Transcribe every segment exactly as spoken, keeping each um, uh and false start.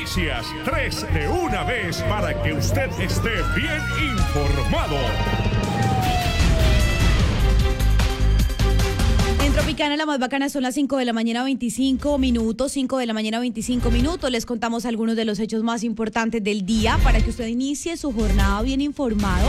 noticias, tres de una vez para que usted esté bien informado. En Tropicana, la más bacana, son las cinco de la mañana, veinticinco minutos, cinco de la mañana, veinticinco minutos. Les contamos algunos de los hechos más importantes del día para que usted inicie su jornada bien informado,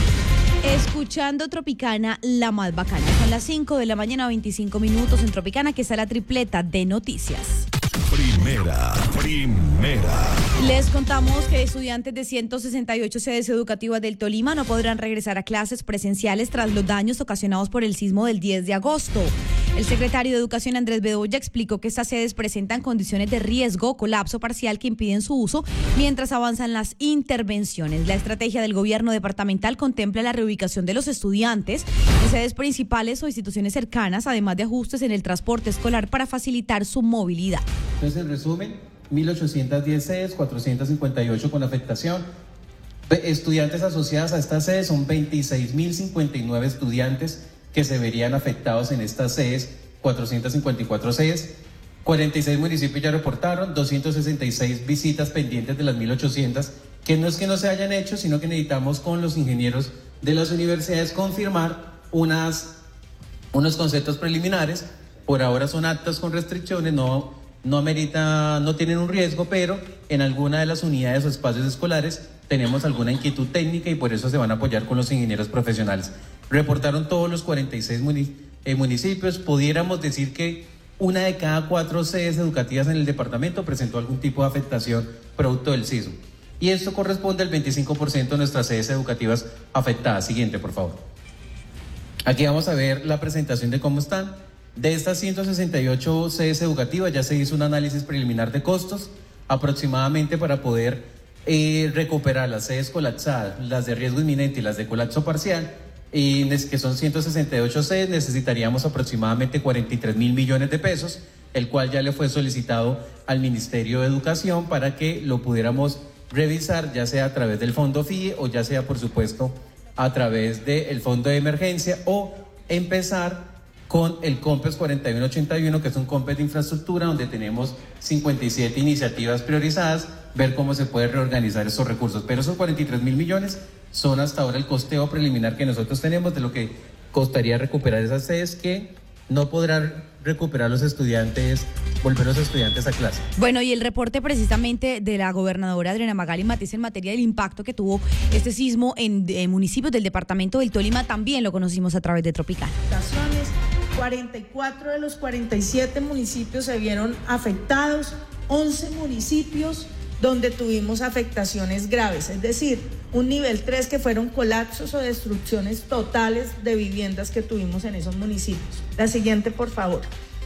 escuchando Tropicana, la más bacana. Son las cinco de la mañana, veinticinco minutos en Tropicana, que está la tripleta de noticias. Primera, primera. Les contamos que estudiantes de ciento sesenta y ocho sedes educativas del Tolima no podrán regresar a clases presenciales tras los daños ocasionados por el sismo del diez de agosto. El secretario de Educación, Andrés Bedoya, explicó que estas sedes presentan condiciones de riesgo o colapso parcial que impiden su uso mientras avanzan las intervenciones. La estrategia del gobierno departamental contempla la reubicación de los estudiantes en sedes principales o instituciones cercanas, además de ajustes en el transporte escolar para facilitar su movilidad. Entonces, en resumen, mil ochocientas diez sedes, cuatrocientas cincuenta y ocho con afectación. Estudiantes asociadas a estas sedes son veintiséis mil cincuenta y nueve estudiantes que se verían afectados en estas sedes, cuatrocientas cincuenta y cuatro sedes. cuarenta y seis municipios ya reportaron, doscientas sesenta y seis visitas pendientes de las mil ochocientas, que no es que no se hayan hecho, sino que necesitamos con los ingenieros de las universidades confirmar unas, unos conceptos preliminares. Por ahora son actas con restricciones, no... No amerita, no tienen un riesgo, pero en alguna de las unidades o espacios escolares tenemos alguna inquietud técnica y por eso se van a apoyar con los ingenieros profesionales. Reportaron todos los cuarenta y seis municipios. Pudiéramos decir que una de cada cuatro sedes educativas en el departamento presentó algún tipo de afectación producto del sismo. Y esto corresponde al veinticinco por ciento de nuestras sedes educativas afectadas. Siguiente, por favor. Aquí vamos a ver la presentación de cómo están. De estas ciento sesenta y ocho sedes educativas ya se hizo un análisis preliminar de costos aproximadamente para poder eh, recuperar las sedes colapsadas, las de riesgo inminente y las de colapso parcial, y que son ciento sesenta y ocho sedes. Necesitaríamos aproximadamente cuarenta y tres mil millones de pesos, el cual ya le fue solicitado al Ministerio de Educación para que lo pudiéramos revisar, ya sea a través del Fondo F I E o ya sea, por supuesto, a través del Fondo de Emergencia, o empezar con el COMPES cuarenta y uno ochenta y uno, que es un COMPES de infraestructura donde tenemos cincuenta y siete iniciativas priorizadas, ver cómo se puede reorganizar esos recursos. Pero esos cuarenta y tres mil millones son hasta ahora el costeo preliminar que nosotros tenemos de lo que costaría recuperar esas sedes que no podrán recuperar los estudiantes, volver los estudiantes a clase. Bueno, y el reporte precisamente de la gobernadora Adriana Magali Matiz en materia del impacto que tuvo este sismo en, en municipios del departamento del Tolima también lo conocimos a través de Tropicana. cuarenta y cuatro de los cuarenta y siete municipios se vieron afectados, once municipios donde tuvimos afectaciones graves, es decir, un nivel tres que fueron colapsos o destrucciones totales de viviendas que tuvimos en esos municipios. La siguiente, por favor.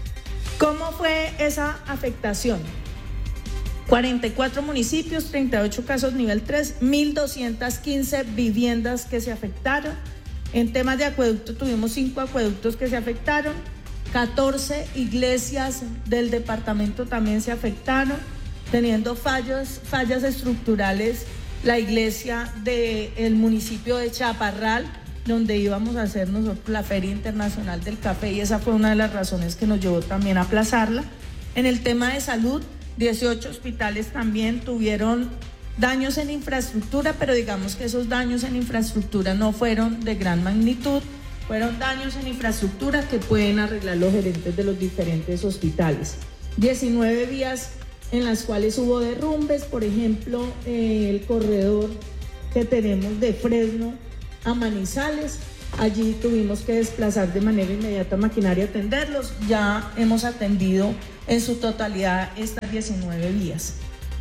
¿Cómo fue esa afectación? cuarenta y cuatro municipios, treinta y ocho casos nivel tres, mil doscientas quince viviendas que se afectaron. En temas de acueducto tuvimos cinco acueductos que se afectaron, catorce iglesias del departamento también se afectaron, teniendo fallas, fallas estructurales la iglesia del municipio de Chaparral, donde íbamos a hacer nosotros la Feria Internacional del Café, y esa fue una de las razones que nos llevó también a aplazarla. En el tema de salud, dieciocho hospitales también tuvieron daños en infraestructura, pero digamos que esos daños en infraestructura no fueron de gran magnitud, fueron daños en infraestructura que pueden arreglar los gerentes de los diferentes hospitales. diecinueve vías en las cuales hubo derrumbes, por ejemplo, eh, el corredor que tenemos de Fresno a Manizales, allí tuvimos que desplazar de manera inmediata maquinaria a atenderlos. Ya hemos atendido en su totalidad estas diecinueve vías.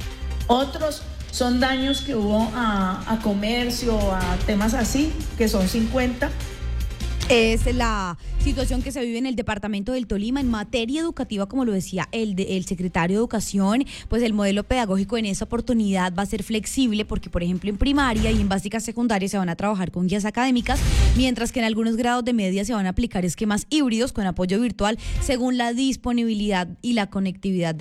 Otros son daños que hubo a, a comercio, a temas así, que son cincuenta. Es la situación que se vive en el departamento del Tolima en materia educativa, como lo decía el, de, el secretario de Educación. Pues el modelo pedagógico en esa oportunidad va a ser flexible porque, por ejemplo, en primaria y en básicas secundarias se van a trabajar con guías académicas, mientras que en algunos grados de media se van a aplicar esquemas híbridos con apoyo virtual según la disponibilidad y la conectividad de